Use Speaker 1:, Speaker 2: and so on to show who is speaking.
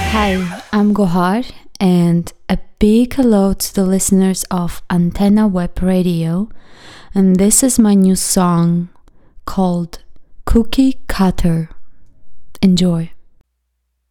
Speaker 1: Hi, I'm Gohar, and a big hello to the listeners of Antenna Web Radio. And this is my new song called Cookie Cutter. Enjoy.